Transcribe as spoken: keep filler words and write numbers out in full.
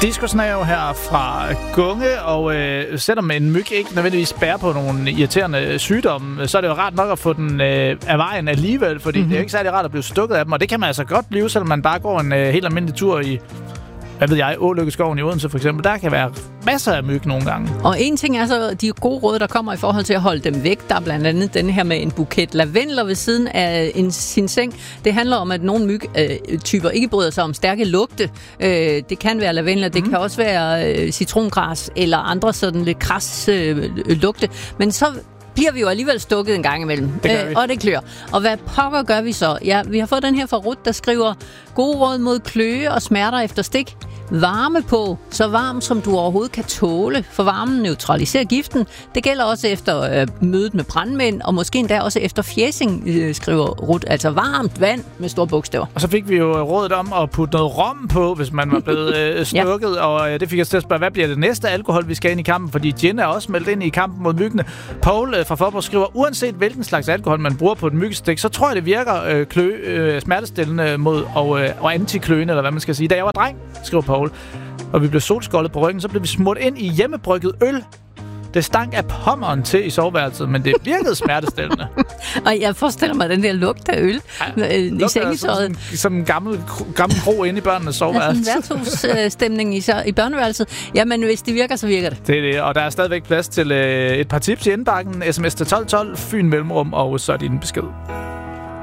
Discosnave her fra Gunge, og øh, selvom en myg ikke nødvendigvis bærer på nogle irriterende sygdomme, så er det jo rart nok at få den øh, af vejen alligevel, fordi mm-hmm. det er jo ikke særlig rart at blive stukket af dem, og det kan man altså godt blive, selvom man bare går en øh, helt almindelig tur i, hvad ved jeg, Ålykkeskoven i Odense for eksempel. Der kan være masser af myg nogle gange. Og en ting er så de gode råd, der kommer i forhold til at holde dem væk. Der er blandt andet den her med en buket lavendler ved siden af en, sin seng. Det handler om, at nogle mygtyper ikke bryder sig om stærke lugte. Øh, det kan være lavendler, det mm. kan også være øh, citrongræs eller andre sådan lidt kras øh, lugte. Men så bliver vi jo alligevel stukket en gang imellem. Det gør vi. Øh, og det klør. Og hvad pokker gør vi så? Ja, vi har fået den her fra Ruth, der skriver: gode råd mod kløe og smerter efter stik. Varme på, så varm som du overhovedet kan tåle, for varmen neutraliserer giften. Det gælder også efter øh, mødet med brandmænd, og måske endda også efter fjæsing, øh, skriver Ruth. Altså varmt vand med store bogstaver. Og så fik vi jo rådet om at putte noget rom på, hvis man var blevet øh, stukket, ja. Og øh, det fik os til at spørge, hvad bliver det næste alkohol, vi skal ind i kampen? Fordi gin er også meldt ind i kampen mod myggene. Paul øh, fra Forborg skriver: uanset hvilken slags alkohol man bruger på et myggestik, så tror jeg, det virker øh, klø, øh, smertestillende mod og, øh, og antikløende, eller hvad man skal sige. Da jeg var dreng, skriver Paul, og vi blev solskoldet på ryggen, så blev vi smurt ind i hjemmebrygget øl. Det stank af pommeren til i soveværelset, men det virkede smertestillende. Og jeg forestiller mig den der lugt af øl ja, i sengetøjet. Som, som en gammel, gammel kro inde i børnenes soveværelse. Ja, sådan en værtshusstemning i, i børneværelset. Jamen, hvis det virker, så virker det. Det er det, og der er stadigvæk plads til øh, et par tips i indbakken. S M S til tolv tolv, Fyn Mellemrum, og så er din besked.